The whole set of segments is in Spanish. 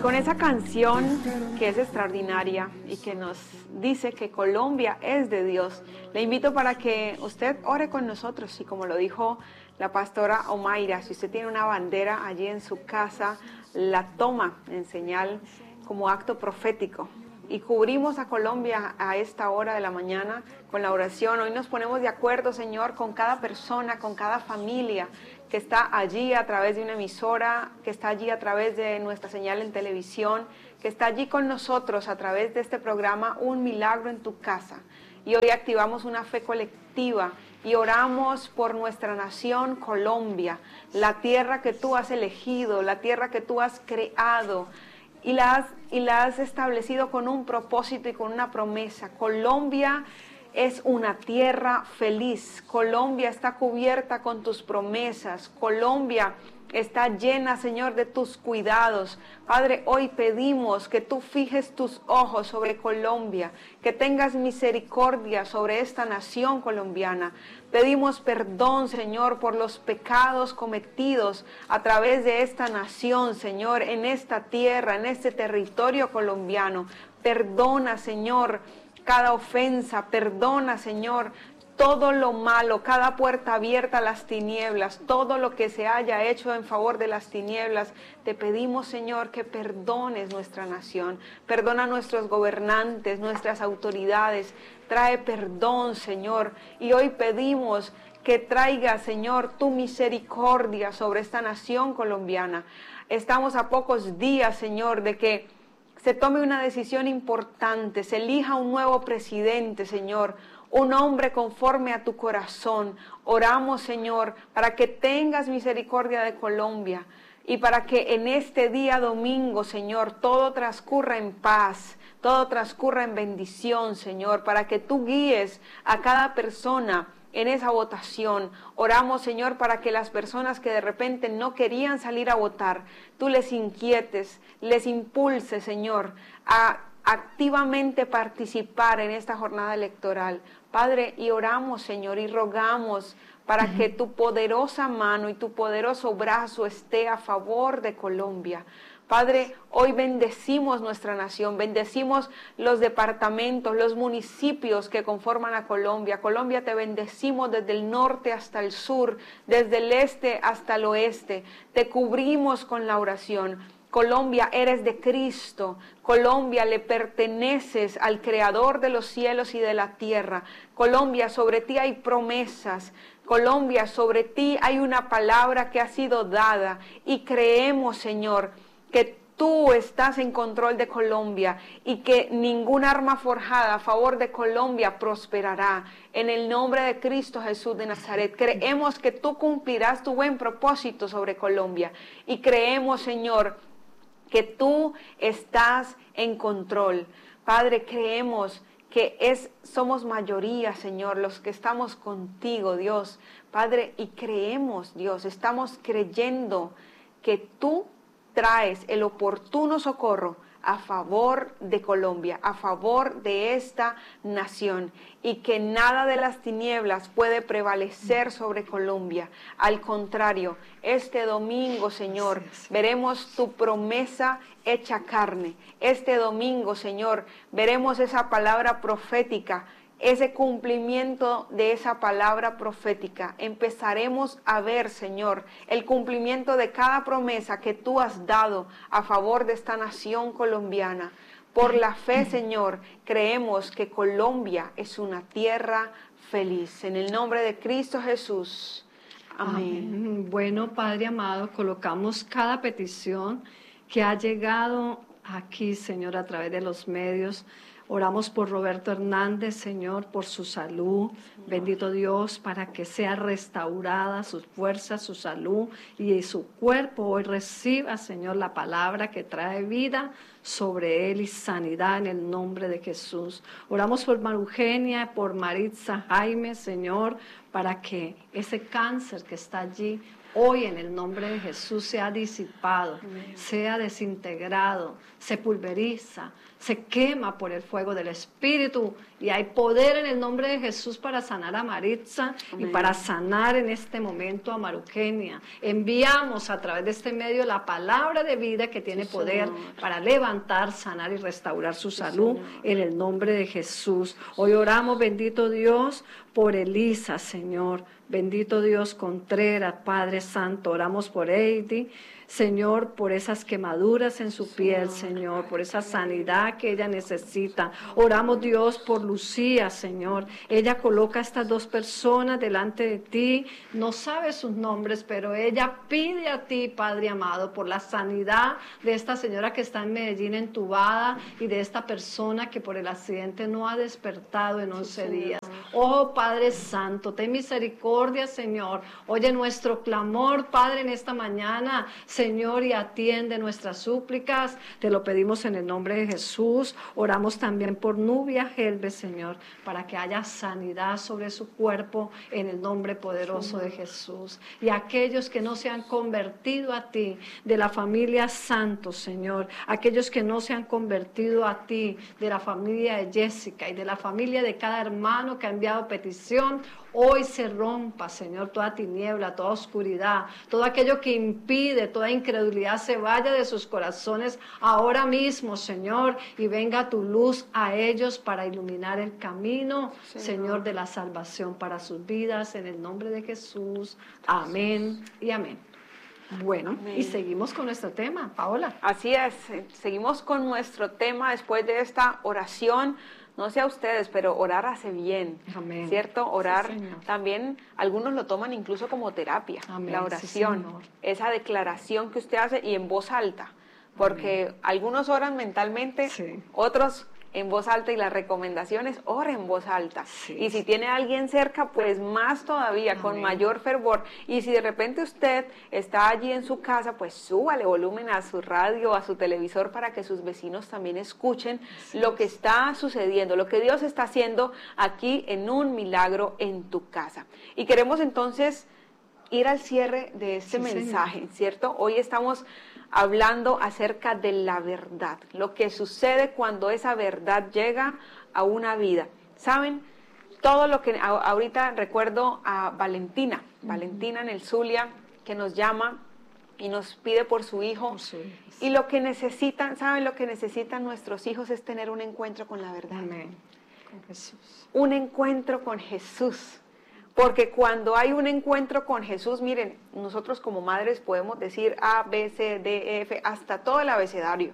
con esa canción que es extraordinaria y que nos dice que Colombia es de Dios, le invito para que usted ore con nosotros y como lo dijo la pastora Omaira, si usted tiene una bandera allí en su casa, la toma en señal como acto profético. Y cubrimos a Colombia a esta hora de la mañana con la oración. Hoy nos ponemos de acuerdo, Señor, con cada persona, con cada familia que está allí a través de una emisora, que está allí a través de nuestra señal en televisión, que está allí con nosotros a través de este programa Un Milagro en tu Casa. Y hoy activamos una fe colectiva y oramos por nuestra nación Colombia, la tierra que tú has elegido, la tierra que tú has creado, y la has establecido con un propósito y con una promesa. Colombia es una tierra feliz. Colombia está cubierta con tus promesas. Colombia está llena, Señor, de tus cuidados. Padre, hoy pedimos que tú fijes tus ojos sobre Colombia, que tengas misericordia sobre esta nación colombiana. Pedimos perdón, Señor, por los pecados cometidos a través de esta nación, Señor, en esta tierra, en este territorio colombiano. Perdona, Señor, cada ofensa. Perdona, Señor, todo lo malo, cada puerta abierta a las tinieblas, todo lo que se haya hecho en favor de las tinieblas. Te pedimos, Señor, que perdones nuestra nación, perdona a nuestros gobernantes, nuestras autoridades, trae perdón, Señor. Y hoy pedimos que traiga, Señor, tu misericordia sobre esta nación colombiana. Estamos a pocos días, Señor, de que se tome una decisión importante, se elija un nuevo presidente, Señor, un hombre conforme a tu corazón. Oramos, Señor, para que tengas misericordia de Colombia y para que en este día domingo, Señor, todo transcurra en paz, todo transcurra en bendición, Señor, para que tú guíes a cada persona en esa votación. Oramos, Señor, para que las personas que de repente no querían salir a votar, tú les inquietes, les impulses, Señor, a activamente participar en esta jornada electoral. Padre, y oramos, Señor, y rogamos para que tu poderosa mano y tu poderoso brazo esté a favor de Colombia. Padre, hoy bendecimos nuestra nación, bendecimos los departamentos, los municipios que conforman a Colombia. Colombia, te bendecimos desde el norte hasta el sur, desde el este hasta el oeste. Te cubrimos con la oración. Colombia, eres de Cristo. Colombia, le perteneces al Creador de los cielos y de la tierra. Colombia, sobre ti hay promesas. Colombia, sobre ti hay una palabra que ha sido dada y creemos, Señor, que tú estás en control de Colombia y que ningún arma forjada a favor de Colombia prosperará. En el nombre de Cristo Jesús de Nazaret, creemos que tú cumplirás tu buen propósito sobre Colombia y creemos, Señor, que tú estás en control. Padre, creemos que somos mayoría, Señor, los que estamos contigo, Dios. Padre, y creemos, Dios, estamos creyendo que tú traes el oportuno socorro a favor de Colombia, a favor de esta nación, y que nada de las tinieblas puede prevalecer sobre Colombia. Al contrario, este domingo, Señor, veremos tu promesa hecha carne. Este domingo, Señor, veremos esa palabra profética, ese cumplimiento de esa palabra profética. Empezaremos a ver, Señor, el cumplimiento de cada promesa que tú has dado a favor de esta nación colombiana. Por la fe, Señor, creemos que Colombia es una tierra feliz. En el nombre de Cristo Jesús. Amén. Amén. Bueno, Padre amado, colocamos cada petición que ha llegado aquí, Señor, a través de los medios. Oramos por Roberto Hernández, Señor, por su salud. Bendito Dios, para que sea restaurada sus fuerzas, su salud y su cuerpo. Hoy reciba, Señor, la palabra que trae vida sobre él y sanidad en el nombre de Jesús. Oramos por Marugenia, por Maritza Jaime, Señor, para que ese cáncer que está allí hoy en el nombre de Jesús sea disipado, sea desintegrado, se pulveriza, se quema por el fuego del Espíritu, y hay poder en el nombre de Jesús para sanar a Maritza y para sanar en este momento a Maruquenia. Enviamos a través de este medio la palabra de vida que tiene poder para levantar, sanar y restaurar su salud en el nombre de Jesús. Hoy oramos, bendito Dios, por Elisa, Señor. Bendito Dios Contreras, Padre Santo, oramos por Heidi, Señor, por esas quemaduras en su piel, Señor, por esa sanidad que ella necesita. Oramos, Dios, por Lucía, Señor. Ella coloca a estas dos personas delante de ti, no sabe sus nombres, pero ella pide a ti, Padre amado, por la sanidad de esta señora que está en Medellín entubada y de esta persona que por el accidente no ha despertado en 11 días. Oh, Padre Santo, ten misericordia, Señor. Oye nuestro clamor, Padre, en esta mañana, Señor, y atiende nuestras súplicas. Te lo pedimos en el nombre de Jesús. Oramos también por Nubia Helves, Señor, para que haya sanidad sobre su cuerpo en el nombre poderoso de Jesús. Y aquellos que no se han convertido a ti, de la familia Santos, Señor, aquellos que no se han convertido a ti, de la familia de Jessica y de la familia de cada hermano que ha enviado petición, hoy se rompa, Señor, toda tiniebla, toda oscuridad, todo aquello que impide, toda incredulidad se vaya de sus corazones ahora mismo, Señor, y venga tu luz a ellos para iluminar el camino, Señor, de la salvación para sus vidas, en el nombre de Jesús. Amén y amén. Bueno, y seguimos con nuestro tema, Paola. Así es, seguimos con nuestro tema después de esta oración. No sé a ustedes, pero orar hace bien, Amén. ¿Cierto? Orar Sí, también, algunos lo toman incluso como terapia, Amén. la oración, Sí, esa declaración que usted hace y en voz alta, porque algunos oran mentalmente, otros en voz alta, y las recomendaciones, ora en voz alta. Y si tiene a alguien cerca, pues más todavía, con mayor fervor. Y si de repente usted está allí en su casa, pues súbale volumen a su radio, a su televisor, para que sus vecinos también escuchen lo que está sucediendo, lo que Dios está haciendo aquí en Un Milagro en tu Casa. Y queremos entonces ir al cierre de este mensaje, ¿cierto? Hoy estamos hablando acerca de la verdad, lo que sucede cuando esa verdad llega a una vida. ¿Saben? Todo lo que ahorita recuerdo a Valentina en el Zulia, que nos llama y nos pide por su hijo. Y lo que necesitan, ¿saben? Lo que necesitan nuestros hijos es tener un encuentro con la verdad. Amén. Con Jesús. Un encuentro con Jesús. Porque cuando hay un encuentro con Jesús, miren, nosotros como madres podemos decir A, B, C, D, E, F, hasta todo el abecedario.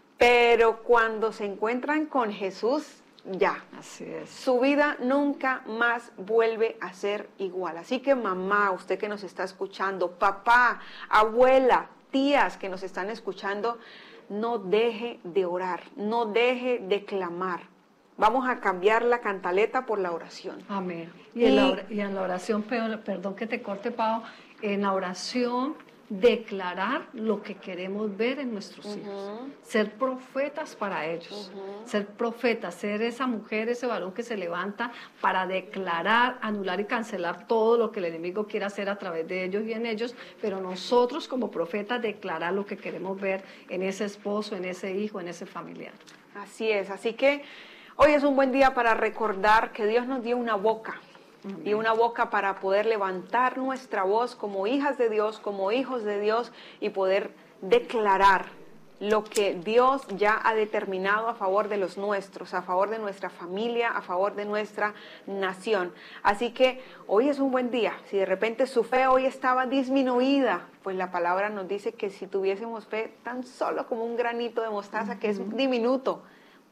Pero cuando se encuentran con Jesús, ya. Así es. Su vida nunca más vuelve a ser igual. Así que mamá, usted que nos está escuchando, papá, abuela, tías que nos están escuchando, no deje de orar, no deje de clamar. Vamos a cambiar la cantaleta por la oración. Amén. Y en la oración, perdón que te corte, Pau, en la oración declarar lo que queremos ver en nuestros hijos. Ser profetas para ellos. Ser profetas, ser esa mujer, ese varón que se levanta para declarar, anular y cancelar todo lo que el enemigo quiere hacer a través de ellos y en ellos, pero nosotros como profetas declarar lo que queremos ver en ese esposo, en ese hijo, en ese familiar. Así es, así que hoy es un buen día para recordar que Dios nos dio una boca. Y una boca para poder levantar nuestra voz como hijas de Dios, como hijos de Dios, y poder declarar lo que Dios ya ha determinado a favor de los nuestros, a favor de nuestra familia, a favor de nuestra nación. Así que hoy es un buen día. Si de repente su fe hoy estaba disminuida, pues la palabra nos dice que si tuviésemos fe tan solo como un granito de mostaza, que es diminuto,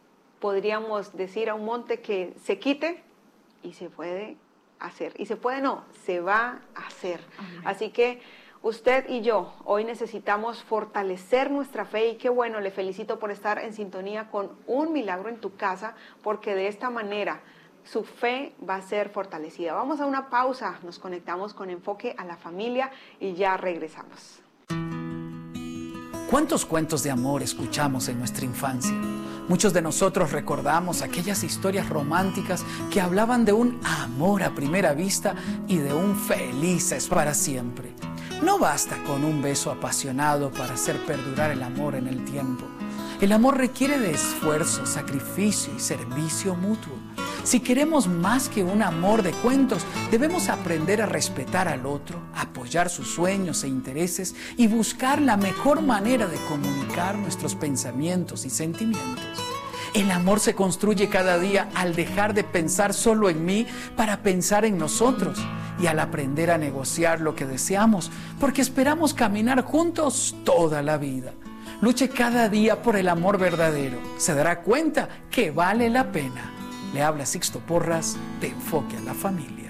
podríamos decir a un monte que se quite y se puede hacer. Y se puede no, se va a hacer. Amén. Así que usted y yo hoy necesitamos fortalecer nuestra fe, y qué bueno, le felicito por estar en sintonía con Un Milagro en tu Casa, porque de esta manera su fe va a ser fortalecida. Vamos a una pausa, nos conectamos con Enfoque a la Familia y ya regresamos. ¿Cuántos cuentos de amor escuchamos en nuestra infancia? Muchos de nosotros recordamos aquellas historias románticas que hablaban de un amor a primera vista y de un felices para siempre. No basta con un beso apasionado para hacer perdurar el amor en el tiempo. El amor requiere de esfuerzo, sacrificio y servicio mutuo. Si queremos más que un amor de cuentos, debemos aprender a respetar al otro, apoyar sus sueños e intereses y buscar la mejor manera de comunicar nuestros pensamientos y sentimientos. El amor se construye cada día al dejar de pensar solo en mí para pensar en nosotros y al aprender a negociar lo que deseamos, porque esperamos caminar juntos toda la vida. Luche cada día por el amor verdadero. Se dará cuenta que vale la pena. Le habla Sixto Porras de Enfoque a la Familia.